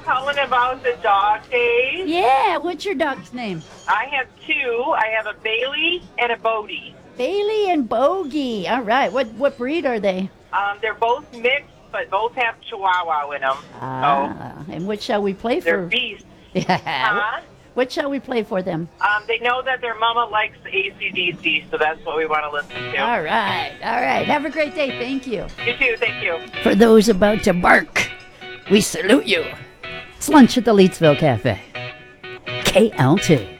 calling about the dog days. Yeah, what's your dog's name? I have two. I have a Bailey and a Bodie. Bailey and Bogey. All right. What breed are they? They're both mixed, but both have Chihuahua in them. And what shall we play They're for? beasts. Yeah. Huh? What shall we play for them? They know that their mama likes AC/DC, so that's what we want to listen to. All right. All right. Have a great day. Thank you. You too. Thank you. For those about to bark, we salute you. It's lunch at the Leetsville Cafe. KLT.